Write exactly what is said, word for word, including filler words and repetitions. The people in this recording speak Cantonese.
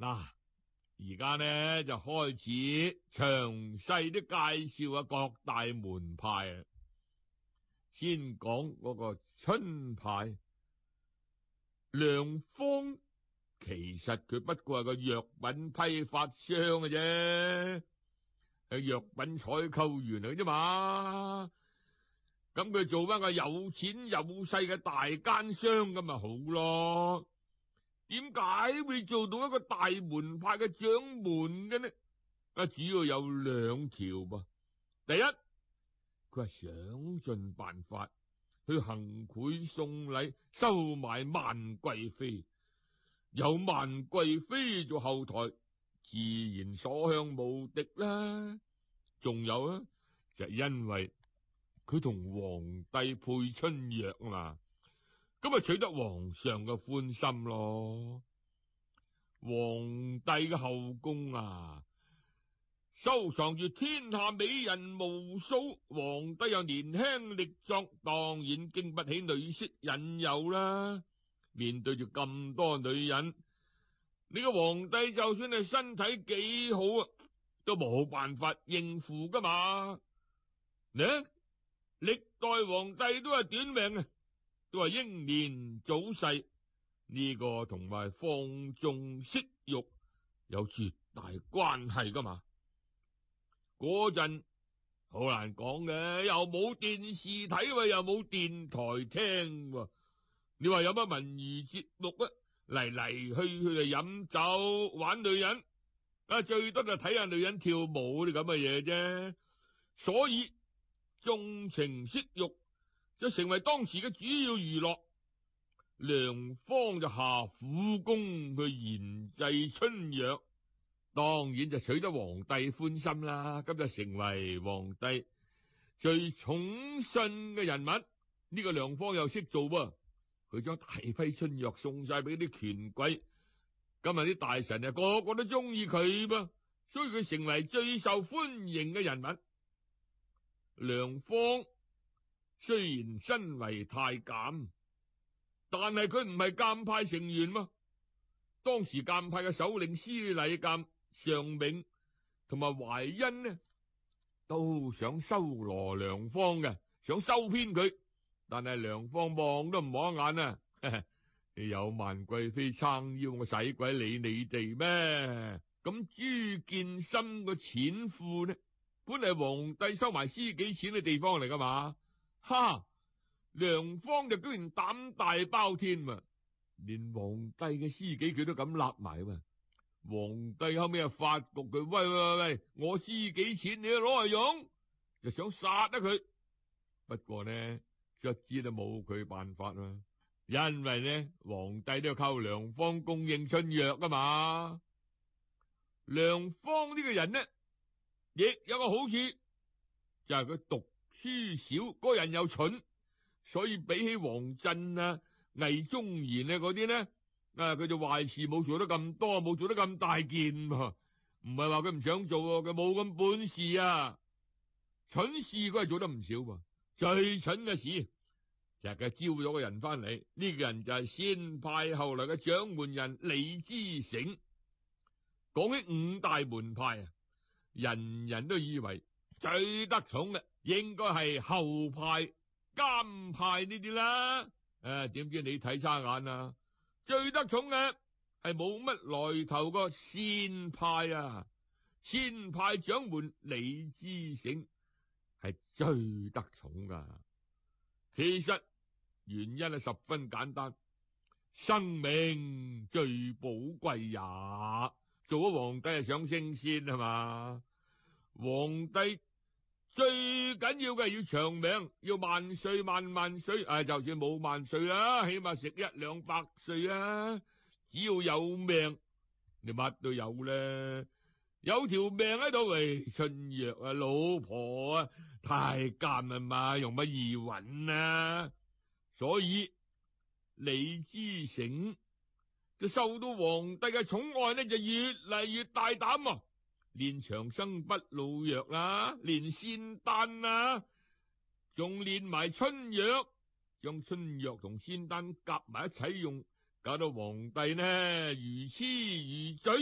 嗱，而家呢就開始詳細啲介紹下各大門派啊。先講嗰個春派，梁方其實佢不過係個藥品批發商嘅啫，係藥品採購員嚟啫嘛。咁佢做翻個有錢有勢嘅大奸商咁咪好咯？點解會做到一個大門派嘅掌門嘅呢？啊，主要有兩條噃。第一，佢係想盡辦法去行賄送禮，收買萬貴妃，有萬貴妃做後台，自然所向無敵啦。仲有啊，就係因為佢同皇帝配春藥啊嘛，咁咪取得皇上嘅歡心咯。皇帝嘅後宮啊，收藏住天下美人無數，皇帝又年輕力壯，當然經不起女色引誘啦。面對住咁多女人，你個皇帝就算係身體幾好啊，都冇辦法應付噶嘛。呢？歷代皇帝都係短命啊，都係英年早逝，呢個同埋放縱色欲有絕大關係噶嘛。嗰陣好難講嘅，又冇電視睇喎，又冇電台聽喎。你話有乜文娛節目啊？嚟嚟去去就飲酒玩女人，啊最多就睇下女人跳舞啲咁嘅嘢啫。所以縱情色欲就成為當時嘅主要娛樂。梁方就下苦功去研製春藥，當然就取得皇帝歡心啦。咁就成為皇帝最寵信嘅人物。呢個梁方又識做噃，佢將大批春藥送晒俾啲權貴，今日啲大臣啊個個都中意佢噃，所以佢成為最受歡迎嘅人物。梁方雖然身為太監，但係佢唔係監派成員嘛。當時監派嘅首領司禮監尚銘同埋懷恩呢，都想收羅梁方嘅，想收編佢，但係梁方望都唔望一眼啊！有萬貴妃撐腰，我使鬼理你哋咩？咁朱見深個錢庫呢，本嚟皇帝收埋私己錢嘅地方嚟噶嘛？哈！梁方就居然膽大包天啊，連皇帝嘅私己佢都敢立埋啊！皇帝後尾又發覺佢，喂喂喂，我私己錢你都攞嚟用，就想殺得佢。不過呢，卒之都冇佢辦法啊，因為呢，皇帝都要靠梁方供應春藥啊嘛。梁方呢個人呢，亦有個好處，就係佢讀書少，個人又蠢，所以比起王振啊、魏忠賢啊嗰啲呢，啊佢就壞事冇做得咁多，冇做得咁大件，唔係話佢唔想做，佢冇咁本事啊。蠢事佢係做得唔少喎，最蠢嘅事就係佢招咗個人翻嚟，呢個人就係先派後來嘅掌門人李之成。講起五大門派啊，人人都以為最得寵嘅應該係後派、監派呢啲啦。誒、啊，點知你睇差眼啊？最得寵嘅係冇乜來頭個先派啊！先派掌門李之成係最得寵噶。其實原因係十分簡單，生命最寶貴也。做咗皇帝係想升仙係嘛？皇帝最緊要嘅係要長命，要萬歲萬萬歲。啊，就算冇萬歲啦，起碼食一兩百歲啊！只要有命，你乜都有咧。有條命喺度，喂，春藥啊，老婆啊，太監啊嘛，用乜易揾啊？所以李之成就受到皇帝嘅寵愛呢，就越嚟越大膽啊！練長生不老藥啦，練仙丹啦，仲練埋春藥，將春藥同仙丹夾埋一齊用，搞到皇帝呢如痴如醉。